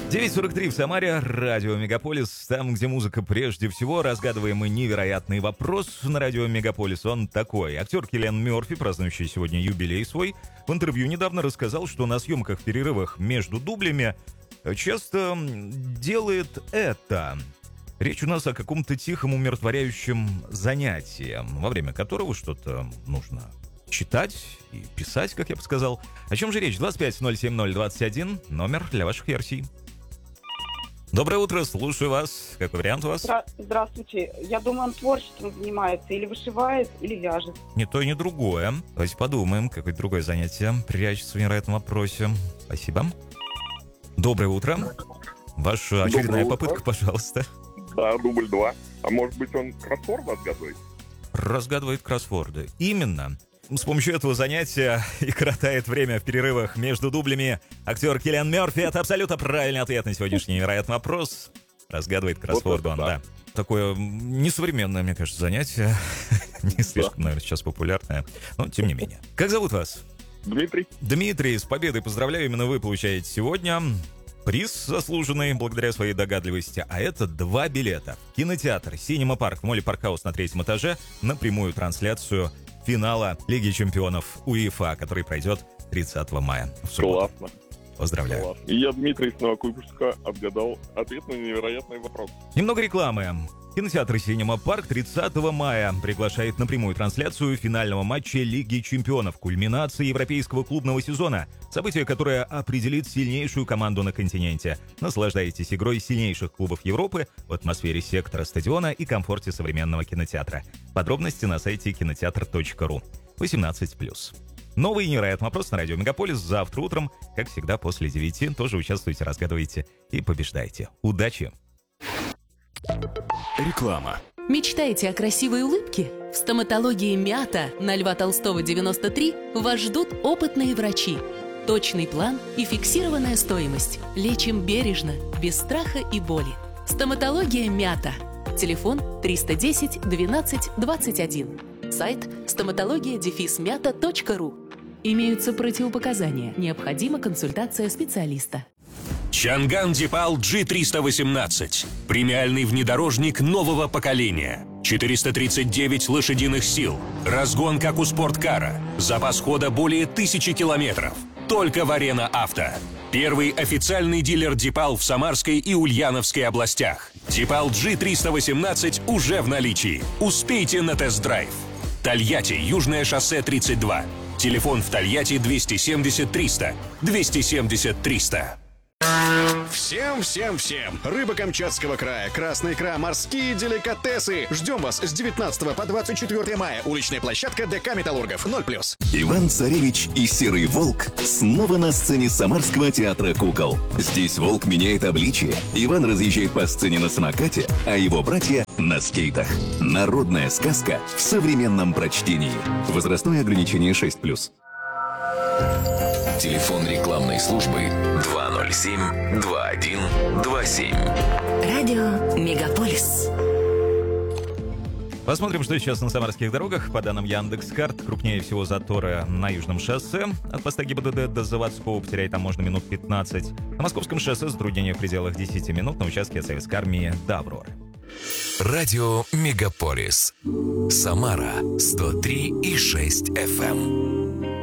9:43 в Самаре, радио Мегаполис, там, где музыка прежде всего. Разгадываем мы невероятный вопрос на радио Мегаполис. Он такой. Актер Киллиан Мёрфи, празднующий сегодня юбилей свой, в интервью недавно рассказал, что на съемках в перерывах между дублями часто делает это. Речь у нас о каком-то тихом, умиротворяющем занятии, во время которого что-то нужно читать и писать, как я бы сказал. О чем же речь? 25-070-21, номер для ваших версий. Доброе утро, слушаю вас. Какой вариант у вас? Здравствуйте. Я думаю, он творчеством занимается. Или вышивает, или вяжет. Ни то, ни другое. Давайте подумаем, какое другое занятие прячется в невероятном вопросе. Спасибо. Доброе утро. Ваша очередная попытка, пожалуйста. Да, дубль 2. А может быть, он кроссворд разгадывает? Разгадывает кроссворды. Именно. С помощью этого занятия и коротает время в перерывах между дублями актер Киллиан Мёрфи. Это абсолютно правильный ответ на сегодняшний невероятный вопрос. Разгадывает кроссворд он, да. Такое несовременное, мне кажется, занятие. Не слишком, наверное, сейчас популярное. Но тем не менее. Как зовут вас? Дмитрий. Дмитрий, с победой поздравляю. Именно вы получаете сегодня приз заслуженный благодаря своей догадливости. А это 2 билета. Кинотеатр «Синема Парк» в моле «Паркхаус» на 3-м этаже на прямую трансляцию финала Лиги чемпионов УЕФА, который пройдет 30 мая в субботу. Классно. Поздравляю. Классно. И я, Дмитрий из Новокуйбышевска, отгадал ответ на невероятный вопрос. Немного рекламы. Кинотеатр «Синема Парк» 30 мая приглашает на прямую трансляцию финального матча Лиги чемпионов, кульминации европейского клубного сезона. Событие, которое определит сильнейшую команду на континенте. Наслаждайтесь игрой сильнейших клубов Европы в атмосфере сектора стадиона и комфорте современного кинотеатра. Подробности на сайте кинотеатр.ру. 18+. Новый невероятный вопрос на радио Мегаполис завтра утром, как всегда, после 9. Тоже участвуйте, разгадывайте и побеждайте. Удачи! Реклама. Мечтаете о красивой улыбке? В стоматологии «Мята» на Льва Толстого, 93 вас ждут опытные врачи. Точный план и фиксированная стоимость. Лечим бережно, без страха и боли. Стоматология «Мята». Телефон 310 12 21. Сайт стоматология-мята.ру. Имеются противопоказания. Необходима консультация специалиста. Чанган Дипал G318. Премиальный внедорожник нового поколения. 439 лошадиных сил. Разгон, как у спорткара. Запас хода более 1000 километров. Только в Арена Авто. Первый официальный дилер Дипал в Самарской и Ульяновской областях. Дипал G318 уже в наличии. Успейте на тест-драйв. Тольятти, Южное шоссе 32. Телефон в Тольятти 270 300. 270 300. Всем! Рыба Камчатского края, красная икра, морские деликатесы. Ждем вас с 19 по 24 мая. Уличная площадка ДК «Металлургов». 0+. Иван-Царевич и Серый Волк снова на сцене Самарского театра кукол. Здесь волк меняет обличие, Иван разъезжает по сцене на самокате, а его братья на скейтах. Народная сказка в современном прочтении. Возрастное ограничение 6+. Телефон рекламной службы 207-2127. Радио Мегаполис. Посмотрим, что сейчас на самарских дорогах. По данным Яндекс.Карт, крупнее всего заторы на Южном шоссе. От поста ГИБДД до Заводского потерять там можно минут 15. На Московском шоссе затруднение в пределах 10 минут на участке от Советской армии до Авроры. Радио Мегаполис. Самара 103,6 FM.